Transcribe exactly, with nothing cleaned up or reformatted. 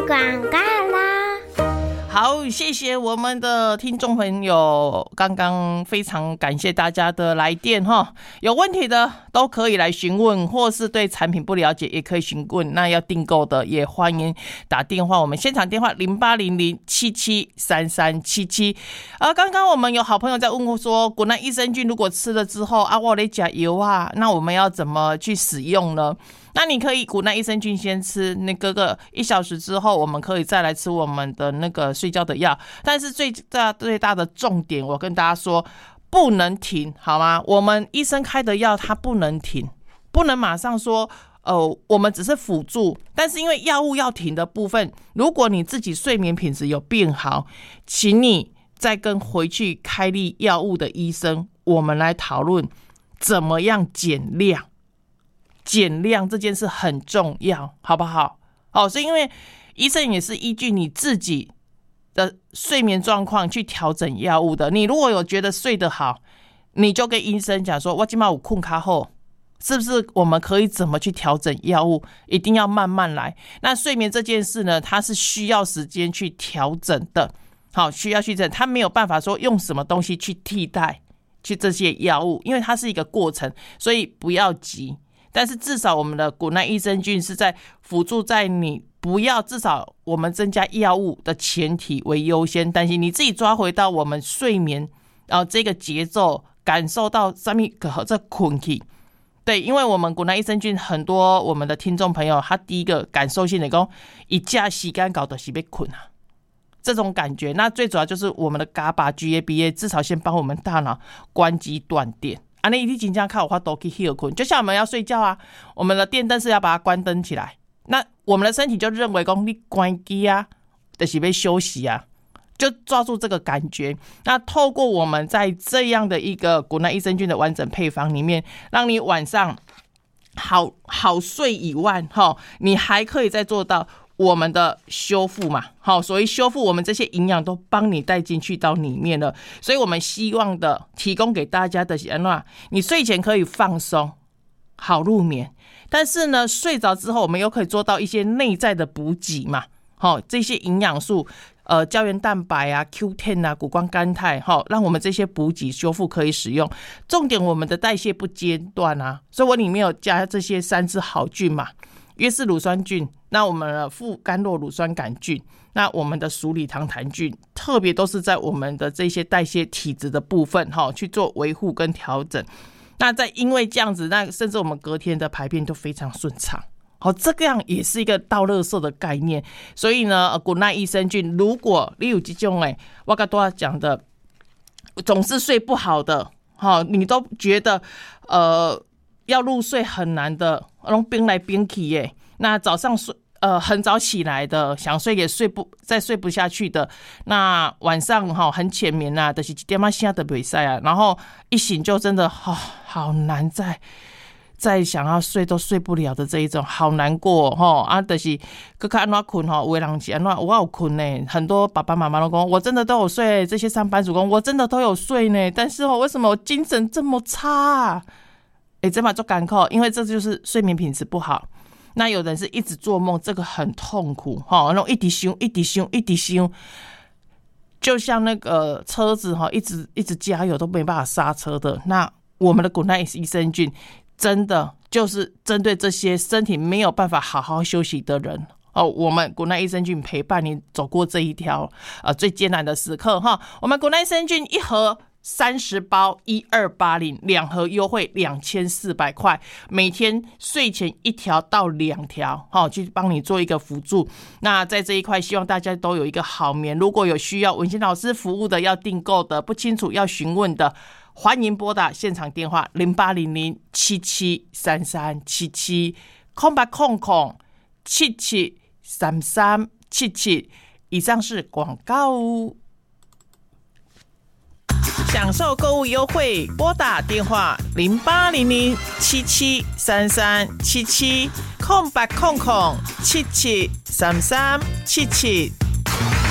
广告啦。 好，谢谢我们的听众朋友，刚刚非常感谢大家的来电哈，有问题的都可以来询问，或是对产品不了解也可以询问，那要订购的也欢迎打电话，我们现场电话零八零零七七三三七七。呃，刚刚我们有好朋友在问我说，果那益生菌如果吃了之后啊，我得加油啊，那我们要怎么去使用呢？那你可以谷奈益生菌先吃，那个个一小时之后，我们可以再来吃我们的那个睡觉的药。但是最大最大的重点，我跟大家说，不能停，好吗？我们医生开的药，它不能停，不能马上说，呃，我们只是辅助。但是因为药物要停的部分，如果你自己睡眠品质有变好，请你再跟回去开立药物的医生，我们来讨论怎么样减量。减量这件事很重要，好不好？哦，是因为医生也是依据你自己的睡眠状况去调整药物的。你如果有觉得睡得好，你就跟医生讲说，我今晚有困卡后，是不是我们可以怎么去调整药物？一定要慢慢来。那睡眠这件事呢，它是需要时间去调整的，好，需要去整，它没有办法说用什么东西去替代去这些药物，因为它是一个过程，所以不要急。但是至少我们的谷奈益生菌是在辅助在你不要，至少我们增加药物的前提为优先，担心你自己抓回到我们睡眠，然后这个节奏感受到上面可这困气。对，因为我们谷奈益生菌很多我们的听众朋友，他第一个感受性的讲，一架时间搞的是被困啊，这种感觉。那最主要就是我们的 G A B A、G A B A 至少先帮我们大脑关机断电。啊，你一定真靠我发都去休困，就像我们要睡觉啊，我们的电灯是要把它关灯起来，那我们的身体就认为说你关机啊，就是要休息啊，就抓住这个感觉。那透过我们在这样的一个谷奈益生菌的完整配方里面，让你晚上好好睡以外，你还可以再做到我们的修复嘛，好，所以修复我们这些营养都帮你带进去到里面了。所以我们希望的提供给大家的是什么？你睡前可以放松，好入眠，但是呢，睡着之后我们又可以做到一些内在的补给嘛，好，这些营养素，呃，胶原蛋白啊、Q 十 啊、谷胱甘肽，好，让我们这些补给修复可以使用。重点，我们的代谢不间断啊，所以我里面有加这些三支好菌嘛。约氏乳酸菌，那我们的副甘酪乳酸杆菌，那我们的鼠李糖坛菌，特别都是在我们的这些代谢体质的部分去做维护跟调整。那在因为这样子，那甚至我们隔天的排便都非常顺畅。好，这个样也是一个倒垃圾的概念。所以呢，谷奈益生菌，如果你有这种哎，我刚才讲的，总是睡不好的，好，你都觉得呃要入睡很难的，弄冰来冰去耶。那早上睡呃很早起来的，想睡也睡不再睡不下去的，那晚上哈很浅眠啊，就是几点嘛现在的比赛啊，然后一醒就真的好、哦、好难再再想要睡都睡不了的这一种，好难过哈、哦、啊，就是各看安怎困哈，有的人是安怎我有困呢，很多爸爸妈妈都说我真的都有睡，这些上班族说我真的都有睡呢，但是哦为什么我精神这么差啊？哎，这嘛做干扣，因为这就是睡眠品质不好。那有人是一直做梦，这个很痛苦哈，那种一直想、一直想、一直想，就像那个车子哈，一直一直加油都没办法刹车的。那我们的谷奈益生菌真的就是针对这些身体没有办法好好休息的人哦，我们谷奈益生菌陪伴你走过这一条呃最艰难的时刻哈。我们谷奈益生菌一盒三十包一二八零，两盒优惠两千四百块，每天睡前一条到两条，好，去帮你做一个辅助。那在这一块，希望大家都有一个好眠。如果有需要文心老师服务的，要订购的，不清楚要询问的，欢迎拨打现场电话零八零零七七三三七七空八空空七七三三七七。以上是广告。享受购物优惠，拨打电话零八零零七七三三七七空八空空七七三三七七。